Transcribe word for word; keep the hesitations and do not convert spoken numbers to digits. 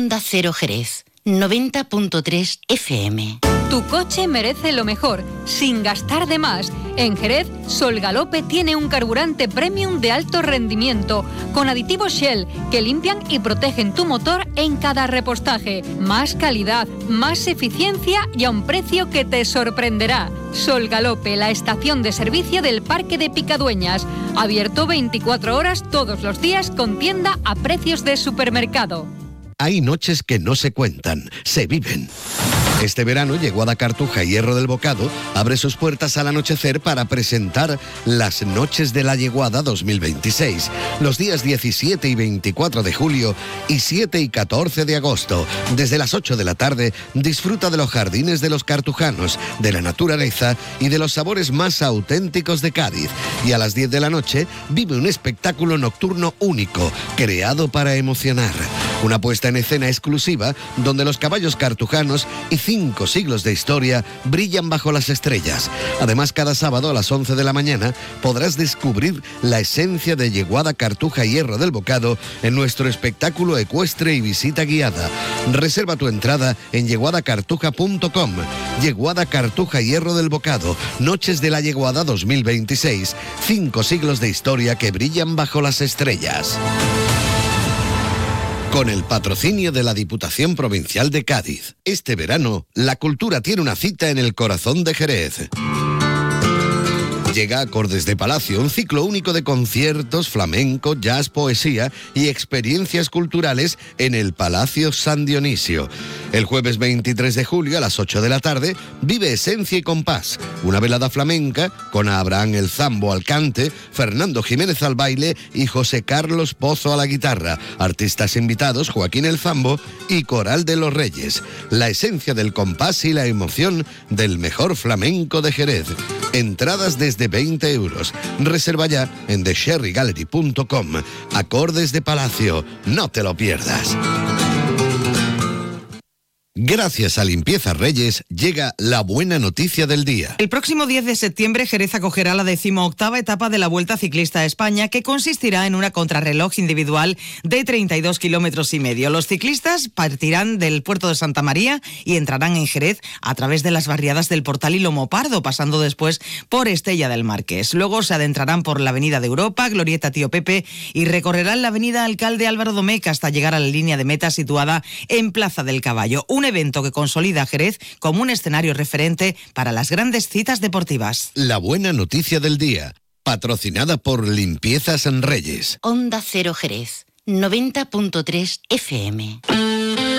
Onda Cero Jerez, noventa punto tres F M. Tu coche merece lo mejor, sin gastar de más. En Jerez, Sol Galope tiene un carburante premium de alto rendimiento, con aditivos Shell que limpian y protegen tu motor en cada repostaje. Más calidad, más eficiencia y a un precio que te sorprenderá. Sol Galope, la estación de servicio del Parque de Picadueñas. Abierto veinticuatro horas todos los días con tienda a precios de supermercado. Hay noches que no se cuentan, se viven. Este verano, Yeguada Cartuja y Hierro del Bocado abre sus puertas al anochecer para presentar las Noches de la Yeguada dos mil veintiséis, los días diecisiete y veinticuatro de julio y siete y catorce de agosto. Desde las ocho de la tarde, disfruta de los jardines de los cartujanos, de la naturaleza y de los sabores más auténticos de Cádiz. Y a las diez de la noche, vive un espectáculo nocturno único, creado para emocionar. Una puesta en escena exclusiva donde los caballos cartujanos y cinco siglos de historia brillan bajo las estrellas. Además, cada sábado a las once de la mañana podrás descubrir la esencia de Yeguada Cartuja y Hierro del Bocado en nuestro espectáculo ecuestre y visita guiada. Reserva tu entrada en yeguada cartuja punto com. Yeguada Cartuja y Hierro del Bocado, Noches de la Yeguada dos mil veintiséis, cinco siglos de historia que brillan bajo las estrellas. Con el patrocinio de la Diputación Provincial de Cádiz. Este verano, la cultura tiene una cita en el corazón de Jerez. Llega Acordes de Palacio, un ciclo único de conciertos, flamenco, jazz, poesía y experiencias culturales en el Palacio San Dionisio. El jueves veintitrés de julio a las ocho de la tarde vive Esencia y Compás, una velada flamenca con Abraham El Zambo al cante, Fernando Jiménez al baile y José Carlos Pozo a la guitarra. Artistas invitados Joaquín El Zambo y Coral de los Reyes. La esencia del compás y la emoción del mejor flamenco de Jerez. Entradas desde veinte euros. Reserva ya en the sherry gallery punto com. Acordes de Palacio, no te lo pierdas. Gracias a Limpieza Reyes llega la buena noticia del día. El próximo diez de septiembre Jerez acogerá la decimoctava etapa de la Vuelta Ciclista a España, que consistirá en una contrarreloj individual de treinta y dos kilómetros y medio. Los ciclistas partirán del puerto de Santa María y entrarán en Jerez a través de las barriadas del Portal y Lomo Pardo, pasando después por Estella del Marqués. Luego se adentrarán por la Avenida de Europa, Glorieta Tío Pepe, y recorrerán la Avenida Alcalde Álvaro Domecq hasta llegar a la línea de meta situada en Plaza del Caballo. Un evento que consolida a Jerez como un escenario referente para las grandes citas deportivas. La buena noticia del día, patrocinada por Limpiezas Reyes. Onda Cero Jerez, noventa punto tres F M.